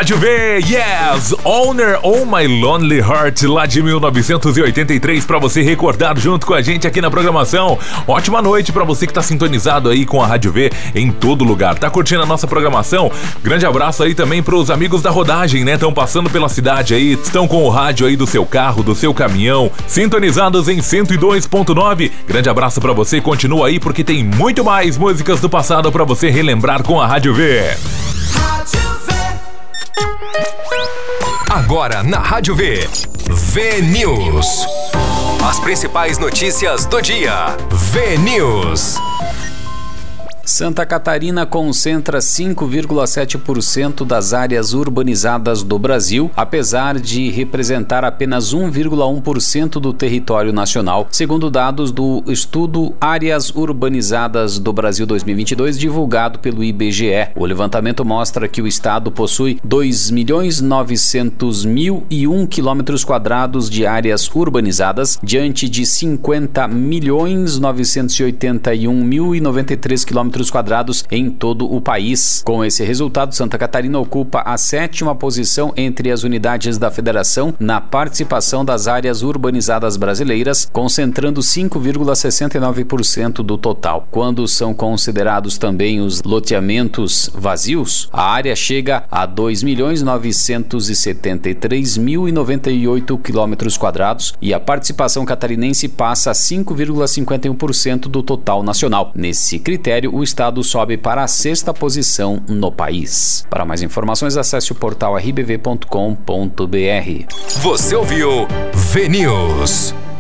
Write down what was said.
Rádio V, yes! Owner on My Lonely Heart, lá de 1983, pra você recordar junto com a gente aqui na programação. Ótima noite pra você que tá sintonizado aí com a Rádio V em todo lugar. Tá curtindo a nossa programação? Grande abraço aí também pros amigos da rodagem, né? Estão passando pela cidade aí, estão com o rádio aí do seu carro, do seu caminhão, sintonizados em 102.9. Grande abraço pra você, continua aí porque tem muito mais músicas do passado pra você relembrar com a Rádio V. Agora na Rádio V, V-News. As principais notícias do dia. V-News. Santa Catarina concentra 5,7% das áreas urbanizadas do Brasil, apesar de representar apenas 1,1% do território nacional, segundo dados do estudo Áreas Urbanizadas do Brasil 2022, divulgado pelo IBGE. O levantamento mostra que o estado possui 2.900.001 quilômetros quadrados de áreas urbanizadas, diante de 50.981.093 quilômetros quadrados em todo o país. Com esse resultado, Santa Catarina ocupa a 7ª posição entre as unidades da federação na participação das áreas urbanizadas brasileiras, concentrando 5,69% do total. Quando são considerados também os loteamentos vazios, a área chega a 2.973.098 quilômetros quadrados e a participação catarinense passa a 5,51% do total nacional. Nesse critério, o estado sobe para a 6ª posição no país. Para mais informações, acesse o portal rbv.com.br. Você ouviu V-News.